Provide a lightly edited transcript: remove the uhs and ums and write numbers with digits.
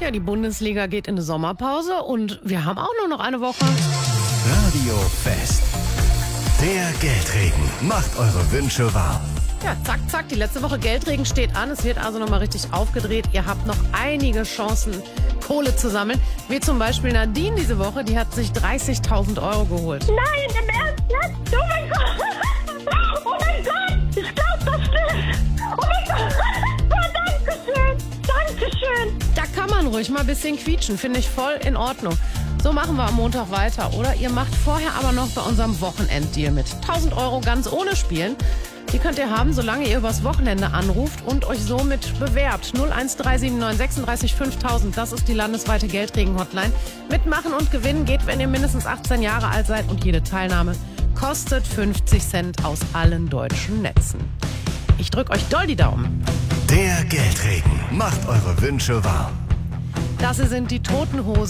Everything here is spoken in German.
Ja, die Bundesliga geht in eine Sommerpause und wir haben auch nur noch eine Woche. Radio Fest. Der Geldregen macht eure Wünsche wahr. Ja, zack, zack, die letzte Woche Geldregen steht an. Es wird also nochmal richtig aufgedreht. Ihr habt noch einige Chancen, Kohle zu sammeln. Wie zum Beispiel Nadine diese Woche, die hat sich 30.000 Euro geholt. Nein, im Ernst jetzt? Oh mein Gott! Oh mein Gott! Ich glaub das nicht! Oh mein Gott! Oh, Dankeschön! Dankeschön! Da kann man ruhig mal ein bisschen quietschen, finde ich voll in Ordnung. So machen wir am Montag weiter. Oder ihr macht vorher aber noch bei unserem Wochenenddeal mit. 1.000 Euro ganz ohne Spielen. Die könnt ihr haben, solange ihr übers Wochenende anruft und euch somit bewerbt. 01379 36 5000, das ist die landesweite Geldregen-Hotline. Mitmachen und gewinnen geht, wenn ihr mindestens 18 Jahre alt seid und jede Teilnahme kostet 50 Cent aus allen deutschen Netzen. Ich drück euch doll die Daumen. Der Geldregen macht eure Wünsche wahr. Das sind die Toten Hosen.